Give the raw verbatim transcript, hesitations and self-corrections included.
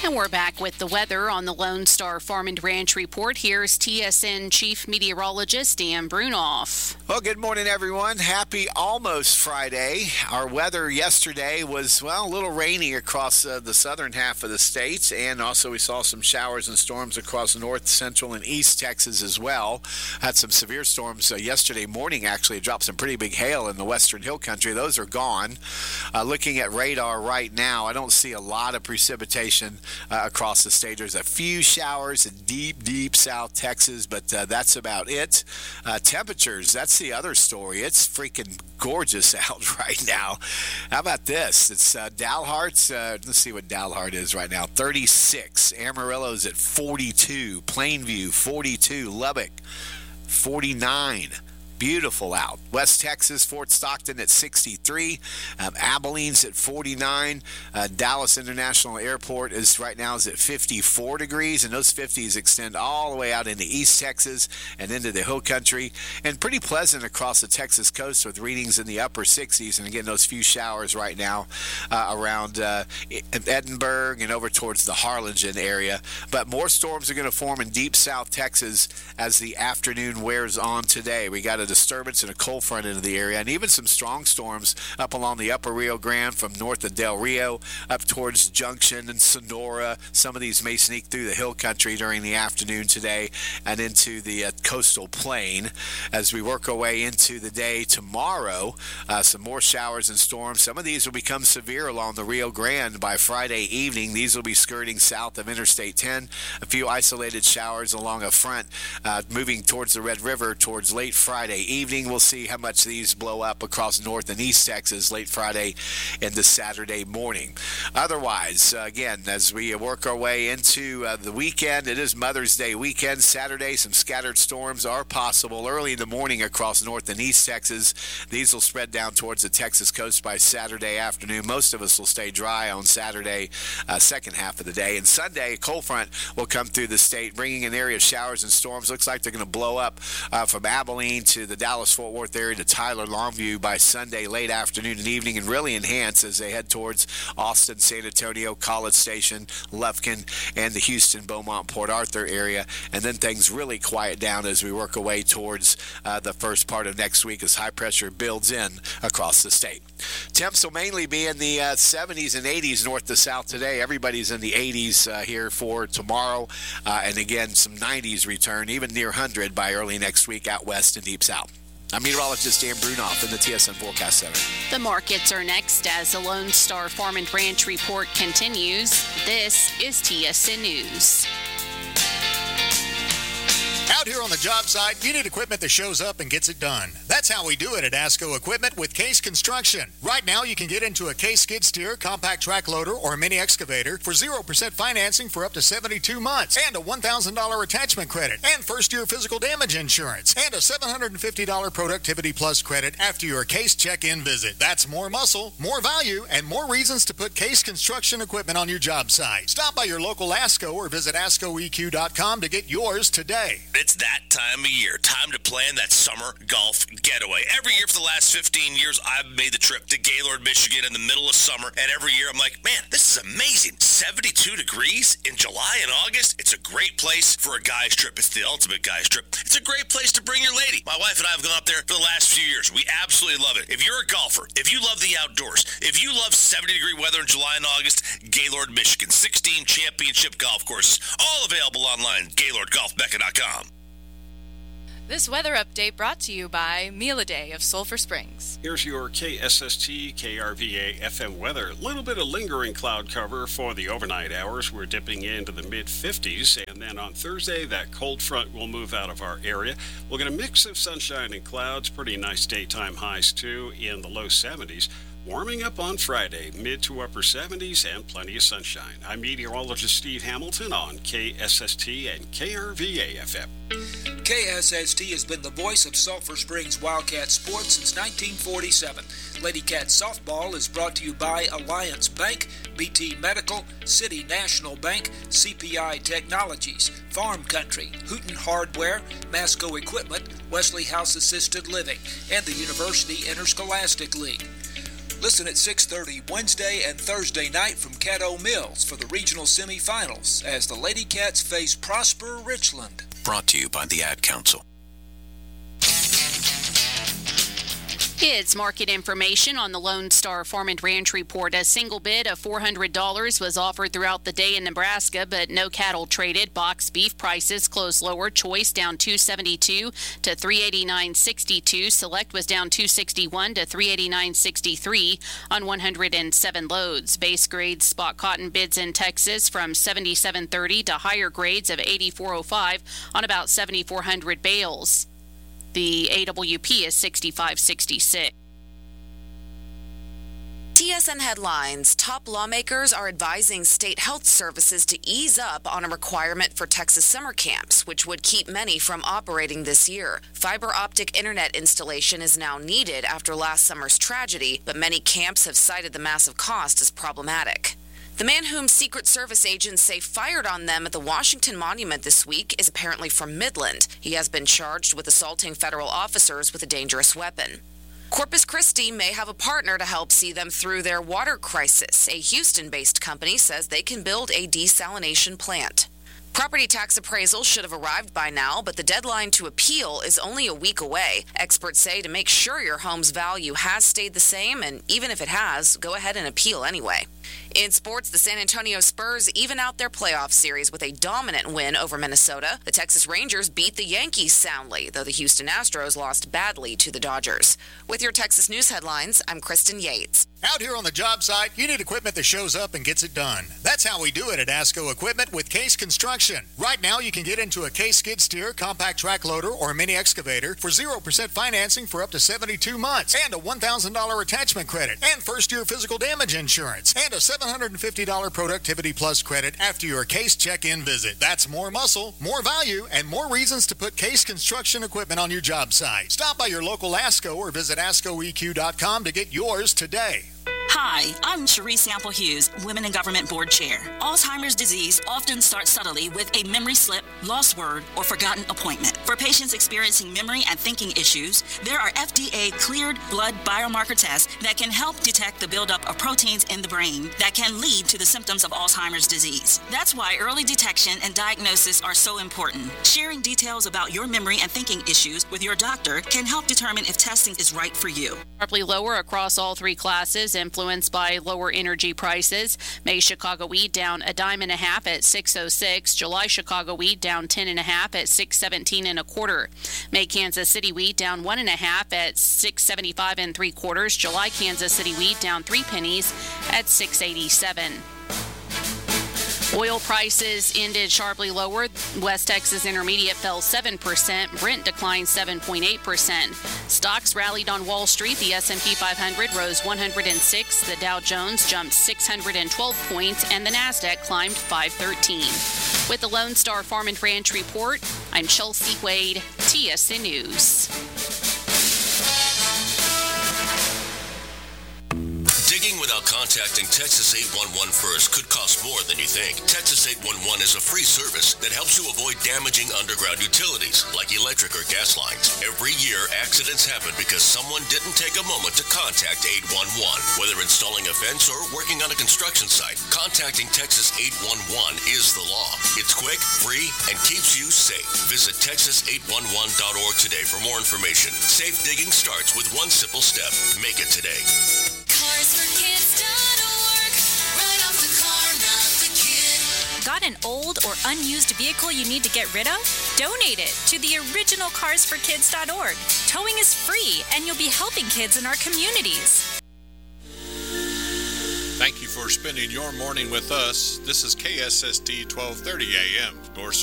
And we're back with the weather on the Lone Star Farm and Ranch Report. Here's T S N Chief Meteorologist Dan Brunoff. Well, good morning, everyone. Happy almost Friday. Our weather yesterday was, well, a little rainy across uh, the southern half of the state, and also we saw some showers and storms across north, central, and east Texas as well. Had some severe storms uh, yesterday morning, actually. It dropped some pretty big hail in the western hill country. Those are gone. Uh, looking at radar right now, I don't see a lot of precipitation Uh, across the state. There's a few showers in deep, deep South Texas, but uh, that's about it. Uh, temperatures, that's the other story. It's freaking gorgeous out right now. How about this? It's uh, Dalhart's, uh, let's see what Dalhart is right now, thirty-six. Amarillo's at forty-two. Plainview, forty-two. Lubbock, forty-nine. Beautiful out. West Texas, Fort Stockton at sixty-three. Um, Abilene's at forty-nine. Uh, Dallas International Airport is right now is at fifty-four degrees, and those fifties extend all the way out into East Texas and into the hill country, and pretty pleasant across the Texas coast with readings in the upper sixties, and again, those few showers right now uh, around uh, Edinburgh and over towards the Harlingen area. But more storms are going to form in deep South Texas as the afternoon wears on today. We got a disturbance and a cold front into the area, and even some strong storms up along the upper Rio Grande from north of Del Rio up towards Junction and Sonora. Some of these may sneak through the hill country during the afternoon today and into the uh, coastal plain. As we work our way into the day tomorrow, uh, some more showers and storms. Some of these will become severe along the Rio Grande by Friday evening. These will be skirting south of Interstate ten. A few isolated showers along a front uh, moving towards the Red River towards late Friday evening. We'll see how much these blow up across north and east Texas late Friday into Saturday morning. Otherwise, uh, again, as we work our way into uh, the weekend, it is Mother's Day weekend. Saturday, some scattered storms are possible early in the morning across north and east Texas. These will spread down towards the Texas coast by Saturday afternoon. Most of us will stay dry on Saturday, uh, second half of the day. And Sunday, a cold front will come through the state, bringing an area of showers and storms. Looks like they're going to blow up uh, from Abilene to the Dallas-Fort Worth area to Tyler, Longview by Sunday late afternoon and evening, and really enhance as they head towards Austin, San Antonio, College Station, Lufkin, and the Houston, Beaumont, Port Arthur area. And then things really quiet down as we work our way towards uh, the first part of next week as high pressure builds in across the state. Temps will mainly be in the uh, seventies and eighties north to south today. Everybody's in the eighties uh, here for tomorrow. Uh, and again, some nineties return, even near one hundred by early next week out west and deep south. I'm meteorologist Dan Brunoff in the T S N Forecast Center. The markets are next as the Lone Star Farm and Ranch Report continues. This is T S N News. Out here on the job site, you need equipment that shows up and gets it done. That's how we do it at ASCO Equipment with Case Construction. Right now, you can get into a Case skid steer, compact track loader, or mini excavator for zero percent financing for up to seventy-two months, and a one thousand dollars attachment credit, and first-year physical damage insurance, and a seven hundred fifty dollars Productivity Plus credit after your Case check-in visit. That's more muscle, more value, and more reasons to put Case Construction equipment on your job site. Stop by your local ASCO or visit asco e q dot com to get yours today. It's that time of year. Time to plan that summer golf getaway. Every year for the last fifteen years, I've made the trip to Gaylord, Michigan in the middle of summer, and every year I'm like, man, this is amazing. seventy-two degrees in July and August. It's a great place for a guy's trip. It's the ultimate guy's trip. It's a great place to bring your lady. My wife and I have gone up there for the last few years. We absolutely love it. If you're a golfer, if you love the outdoors, if you love seventy degree weather in July and August, Gaylord, Michigan. sixteen championship golf courses, all available online, gaylord golf mecca dot com. This weather update brought to you by Meal a Day of Sulphur Springs. Here's your K S S T K R V A F M weather. A little bit of lingering cloud cover for the overnight hours. We're dipping into the mid fifties, and then on Thursday, that cold front will move out of our area. We'll get a mix of sunshine and clouds, pretty nice daytime highs too in the low seventies. Warming up on Friday, mid to upper seventies and plenty of sunshine. I'm meteorologist Steve Hamilton on K S S T and K R V A F M. K S S T has been the voice of Sulphur Springs Wildcat sports since nineteen forty-seven. Lady Cat Softball is brought to you by Alliance Bank, B T Medical, City National Bank, C P I Technologies, Farm Country, Hooten Hardware, Masco Equipment, Wesley House Assisted Living, and the University Interscholastic League. Listen at six thirty Wednesday and Thursday night from Caddo Mills for the regional semifinals as the Lady Cats face Prosper Richland. Brought to you by the Ad Council. It's market information on the Lone Star Farm and Ranch Report. A single bid of four hundred dollars was offered throughout the day in Nebraska, but no cattle traded. Box beef prices closed lower. Choice down two seventy-two to three eighty-nine sixty-two. Select was down two sixty-one to three eighty-nine sixty-three on one hundred seven loads. Base grade spot cotton bids in Texas from seventy-seven thirty to higher grades of eighty-four oh five on about seventy-four hundred bales. The A W P is sixty-five sixty-six. T S N headlines. Top lawmakers are advising state health services to ease up on a requirement for Texas summer camps, which would keep many from operating this year. Fiber optic internet installation is now needed after last summer's tragedy, but many camps have cited the massive cost as problematic. The man whom Secret Service agents say fired on them at the Washington Monument this week is apparently from Midland. He has been charged with assaulting federal officers with a dangerous weapon. Corpus Christi may have a partner to help see them through their water crisis. A Houston-based company says they can build a desalination plant. Property tax appraisal should have arrived by now, but the deadline to appeal is only a week away. Experts say to make sure your home's value has stayed the same, and even if it has, go ahead and appeal anyway. In sports, the San Antonio Spurs even out their playoff series with a dominant win over Minnesota. The Texas Rangers beat the Yankees soundly, though the Houston Astros lost badly to the Dodgers. With your Texas News headlines, I'm Kristen Yates. Out here on the job site, you need equipment that shows up and gets it done. That's how we do it at ASCO Equipment with Case Construction. Right now, you can get into a Case skid steer, compact track loader, or mini excavator for zero percent financing for up to seventy-two months, and a one thousand dollars attachment credit, and first-year physical damage insurance, and a seven hundred fifty dollars Productivity Plus credit after your Case check-in visit. That's more muscle, more value, and more reasons to put Case Construction equipment on your job site. Stop by your local ASCO or visit asco e q dot com to get yours today. Hi, I'm Cherie Sample Hughes, Women in Government Board Chair. Alzheimer's disease often starts subtly with a memory slip, lost word, or forgotten appointment. For patients experiencing memory and thinking issues, there are F D A-cleared blood biomarker tests that can help detect the buildup of proteins in the brain that can lead to the symptoms of Alzheimer's disease. That's why early detection and diagnosis are so important. Sharing details about your memory and thinking issues with your doctor can help determine if testing is right for you. Sharply lower across all three classes, influenced by lower energy prices. May Chicago wheat down a dime and a half at six oh six. July Chicago wheat down ten and a half at six seventeen and a quarter. May Kansas City wheat down one and a half at six seventy-five and three quarters. July Kansas City wheat down three pennies at six eighty-seven. Oil prices ended sharply lower. West Texas Intermediate fell seven percent. Brent declined seven point eight percent. Stocks rallied on Wall Street. The S and P five hundred rose one hundred six. The Dow Jones jumped six hundred twelve points, and the Nasdaq climbed five thirteen. With the Lone Star Farm and Ranch Report, I'm Chelsea Wade, T S N News. Digging without contacting Texas eight one one first could cost more than you think. Texas eight one one is a free service that helps you avoid damaging underground utilities like electric or gas lines. Every year, accidents happen because someone didn't take a moment to contact eight one one. Whether installing a fence or working on a construction site, contacting Texas eight one one is the law. It's quick, free, and keeps you safe. Visit texas eight one one dot org today for more information. Safe digging starts with one simple step. Make it today. cars for kids dot org. Right off the car, not the kid. Got an old or unused vehicle you need to get rid of? Donate it to the original cars for kids dot org. Towing is free, and you'll be helping kids in our communities. Thank you for spending your morning with us. This is K S S T twelve thirty A M. North